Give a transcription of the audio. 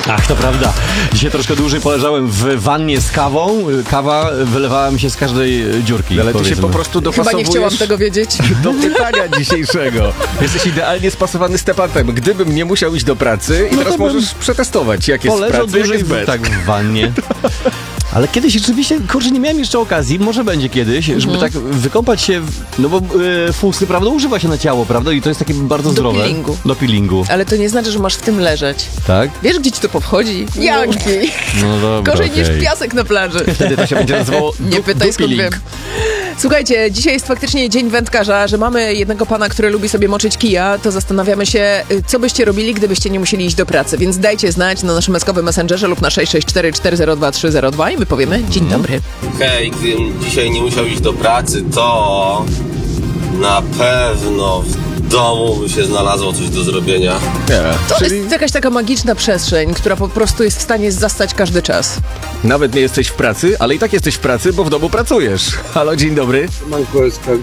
Ach, to prawda. Dzisiaj troszkę dłużej poleżałem w wannie z kawą. Kawa wylewała mi się z każdej dziurki. Ale ty się po prostu Chyba dopasowujesz nie chciałam tego wiedzieć. do pytania dzisiejszego. Jesteś idealnie spasowany step-upem. Gdybym nie musiał iść do pracy i teraz możesz przetestować, jak jest w Poleżał pracy, jak dłużej jest bez. tak w wannie. Ale kiedyś rzeczywiście, kurczę, nie miałem jeszcze okazji, może będzie kiedyś, żeby tak wykąpać się, no bo fusy, prawda, używa się na ciało, prawda, i to jest takie bardzo zdrowe. peelingu. Do peelingu. Ale to nie znaczy, że masz w tym leżeć. Tak? Wiesz, gdzie ci to powchodzi? Jaki? No dobra, Gorzej niż okej. piasek na plaży. Wtedy to się będzie nazywało Nie pytaj, skąd dupiling. wiem. Słuchajcie, dzisiaj jest faktycznie dzień wędkarza, że mamy jednego pana, który lubi sobie moczyć kija, to zastanawiamy się, co byście robili, gdybyście nie musieli iść do pracy. Więc dajcie znać na naszym maskowym messengerze lub na 664 402 302 i my powiemy dzień dobry. Hej, gdybym dzisiaj nie musiał iść do pracy, to na pewno w domu by się znalazło coś do zrobienia. To Czyli jest jakaś taka magiczna przestrzeń, która po prostu jest w stanie zastać każdy czas. nawet nie jesteś w pracy, ale i tak jesteś w pracy, bo w domu pracujesz. Halo, dzień dobry. Manko jest